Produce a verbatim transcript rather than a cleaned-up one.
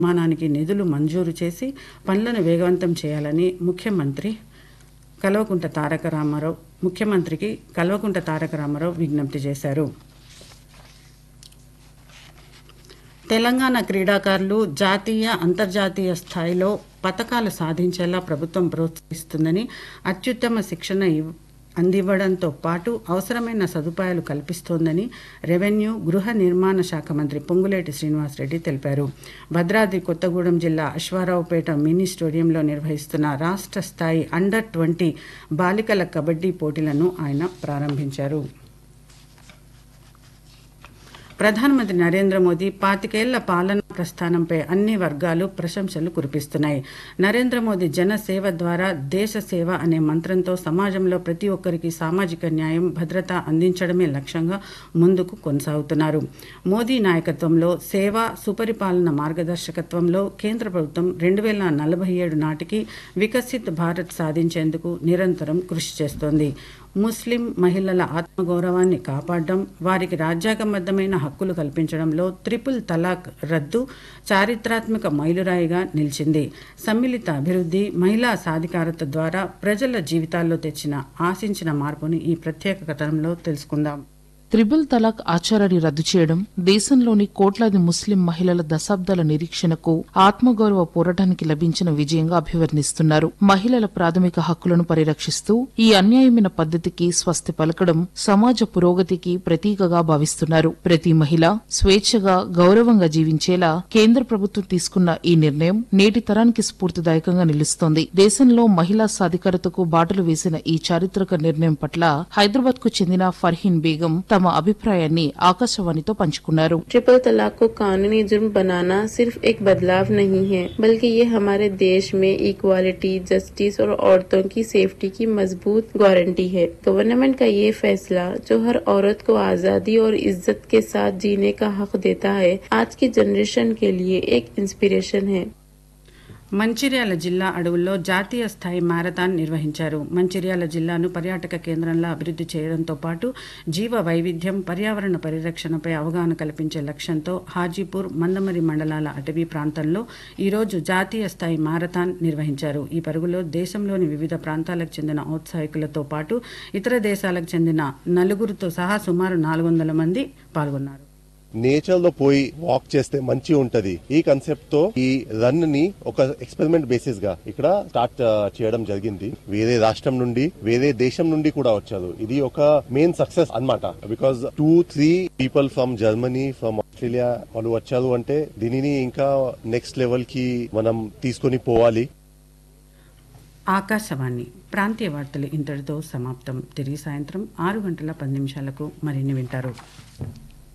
నిర్మాణానికి నిధులు మంజూరు చేసి పనులను వేగవంతం చేయాలని ముఖ్యమంత్రి కల్వకుంట్ల తారక రామారావు ముఖ్యమంత్రికి కల్వకుంట్ల తారక రామారావు విజ్ఞప్తి చేశారు. తెలంగాణ క్రీడాకారులు జాతీయ అంతర్జాతీయ స్థాయిలో పతకాలు సాధించేలా ప్రభుత్వం ప్రోత్సహిస్తుందని, అత్యుత్తమ శిక్షణ అందివ్వడంతో పాటు అవసరమైన సదుపాయాలు కల్పిస్తోందని రెవెన్యూ గృహ నిర్మాణ శాఖ మంత్రి పొంగులేటి శ్రీనివాసరెడ్డి తెలిపారు. భద్రాద్రి కొత్తగూడెం జిల్లా అశ్వారావుపేట మినీ స్టేడియంలో నిర్వహిస్తున్న రాష్ట్ర స్థాయి అండర్ ట్వంటీ బాలికల కబడ్డీ పోటీలను ఆయన ప్రారంభించారు. ప్రధానమంత్రి నరేంద్ర మోదీ పాతికేళ్ల పాలనా ప్రస్థానంపై అన్ని వర్గాలు ప్రశంసలు కురిపిస్తున్నాయి. నరేంద్ర మోదీ జన సేవ ద్వారా దేశ సేవ అనే మంత్రంతో సమాజంలో ప్రతి ఒక్కరికి సామాజిక న్యాయం, భద్రత అందించడమే లక్ష్యంగా ముందుకు కొనసాగుతున్నారు. మోదీ నాయకత్వంలో సేవ, సుపరిపాలన మార్గదర్శకత్వంలో కేంద్ర ప్రభుత్వం రెండు వేల నలభై ఏడు నాటికి వికసిత్ భారత్ సాధించేందుకు నిరంతరం కృషి చేస్తోంది. ముస్లిం మహిళల ఆత్మగౌరవాన్ని కాపాడడం, వారికి రాజ్యాంగబద్ధమైన హక్కులు కల్పించడంలో త్రిపుల్ తలాక్ రద్దు చారిత్రాత్మక మైలురాయిగా నిలిచింది. సమ్మిళిత అభివృద్ధి, మహిళా సాధికారత ద్వారా ప్రజల జీవితాల్లో తెచ్చిన ఆశించిన మార్పుని ఈ ప్రత్యేక కథనంలో తెలుసుకుందాం. త్రిబుల్ తలాక్ ఆచారాన్ని రద్దు చేయడం దేశంలోని కోట్లాది ముస్లిం మహిళల దశాబ్దాల నిరీక్షణకు, ఆత్మగౌరవ పోరాటానికి లభించిన విజయంగా అభివర్ణిస్తున్నారు. మహిళల ప్రాథమిక హక్కులను పరిరక్షిస్తూ ఈ అన్యాయమైన పద్ధతికి స్వస్తి పలకడం సమాజ పురోగతికి ప్రతీకగా భావిస్తున్నారు. ప్రతి మహిళ స్వేచ్ఛగా, గౌరవంగా జీవించేలా కేంద్ర ప్రభుత్వం తీసుకున్న ఈ నిర్ణయం నేటి తరానికి స్ఫూర్తిదాయకంగా నిలుస్తోంది. దేశంలో మహిళా సాధికారతకు బాటలు వేసిన ఈ చారిత్రక నిర్ణయం పట్ల హైదరాబాద్ కు చెందిన ఫర్హీన్ బేగం తమ అభిప్రాయాన్ని ఆకాశవాణితో పంచుకున్నారు. ट्रिपल तलाक को कानूनी जुर्म बनाना सिर्फ एक बदलाव नहीं है, बल्कि ये हमारे देश में इक्वालिटी, जस्टिस और औरतों की सेफ्टी की मजबूत गारंटी है. गवर्नमेंट का ये फैसला, जो हर औरत को आजादी और इज्जत के साथ जीने का हक देता है, आज की जनरेशन के लिए एक इंस्पिरेशन है. మంచిర్యాల జిల్లా అడవుల్లో జాతీయ స్థాయి మ్యారథాన్ నిర్వహించారు. మంచిర్యాల జిల్లాను పర్యాటక కేంద్రంలా అభివృద్ధి చేయడంతో పాటు జీవ వైవిధ్యం, పర్యావరణ పరిరక్షణపై అవగాహన కల్పించే లక్ష్యంతో హాజీపూర్, మందమరి మండలాల అటవీ ప్రాంతంలో ఈరోజు జాతీయ స్థాయి మ్యారథాన్ నిర్వహించారు. ఈ పరుగులో దేశంలోని వివిధ ప్రాంతాలకు చెందిన ఔత్సాహికులతో పాటు ఇతర దేశాలకు చెందిన నలుగురితో సహా సుమారు నాలుగు వందల మంది పాల్గొన్నారు. నేచర్ లో పోయి వాక్ చేస్తే మంచి ఉంటది. ఈ కాన్సెప్ట్ తో ఈ రన్ ని ఒక ఎక్స్పెరిమెంట్ బేసిస్ గా ఇక్కడ స్టార్ట్ చేయడం జరిగింది. వేరే రాష్ట్రం నుండి, వేరే దేశం నుండి కూడా వచ్చారు. ఇది ఒక మెయిన్ సక్సెస్ అన్నమాట. Because two three people from Germany, from Australia వాళ్ళు వచ్చారు అంటే దీనిని ఇంకా నెక్స్ట్ లెవెల్ కి మనం తీసుకొని పోవాలి. ఆకాశవాణి ప్రాంతీయ వార్తలు ఇంతటితో సమాప్తం. తిరిగి సాయంత్రం ఆరు గంటల పది నిమిషాలకు మరిన్ని వింటారు.